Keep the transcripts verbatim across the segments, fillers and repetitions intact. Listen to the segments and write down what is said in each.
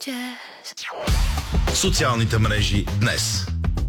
Социалните мрежи днес.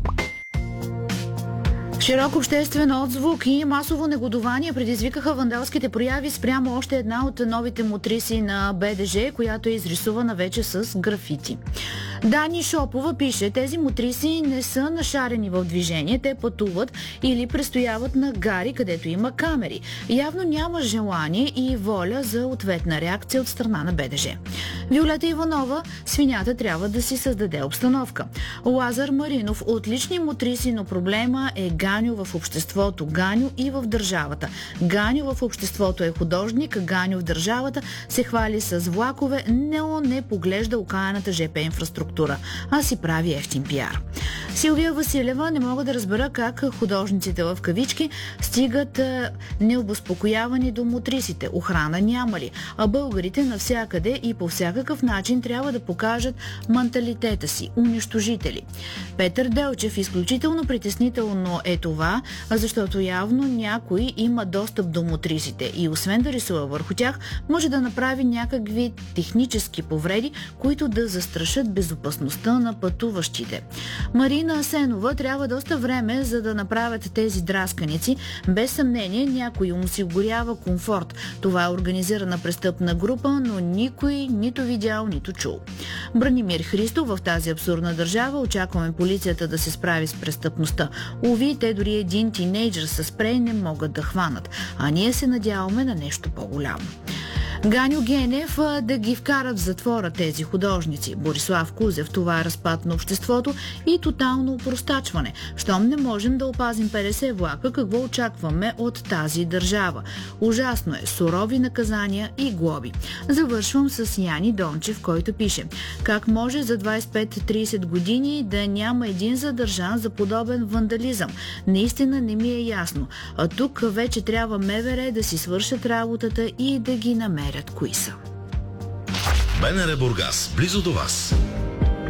Широк обществен отзвук и масово негодование предизвикаха вандалските прояви спрямо още една от новите мотриси на Б Д Ж, която е изрисувана вече с графити. Дани Шопова пише: тези мотриси не са нашарени в движение, те пътуват или престояват на гари, където има камери. Явно няма желание и воля за ответна реакция от страна на Б Д Ж. Виолета Иванова: свинята трябва да си създаде обстановка. Лазар Маринов: отлични мотриси, но проблема е Ганьо в обществото, Ганьо и в държавата. Ганьо в обществото е художник, Ганьо в държавата се хвали с влакове, но не поглежда окаяната Ж П инфраструктура, а си прави ефтин пиар. Силвия Василева: не мога да разбера как художниците в кавички стигат необезпокоявани до мотрисите. Охрана няма ли? А българите навсякъде и по всякакъв начин трябва да покажат менталитета си. Унищожители. Петър Делчев: изключително притеснително е това, защото явно някой има достъп до мотрисите и освен да рисува върху тях, може да направи някакви технически повреди, които да застрашат безопасността на пътуващите. Марина Асенова: трябва доста време, за да направят тези драсканици. Без съмнение някой им осигурява комфорт. Това е организирана престъпна група, но никой нито видял, нито чул. Бранимир Христов: в тази абсурдна държава очакваме полицията да се справи с престъпността. Уви, те дори един тинейджър с спрей не могат да хванат, а ние се надяваме на нещо по-голямо. Ганьо Генев: да ги вкарат в затвора тези художници. Борислав Кузев: това е разпад на обществото и тотално опростачване. Щом не можем да опазим петдесет влака, какво очакваме от тази държава? Ужасно е. Сурови наказания и глоби. Завършвам с Яни Дончев, който пише: как може за двадесет и пет до тридесет години да няма един задържан за подобен вандализъм? Наистина не ми е ясно. А тук вече трябва М В Р да си свършат работата и да ги намерят кои са. Б Н Р Бургас, близо до вас.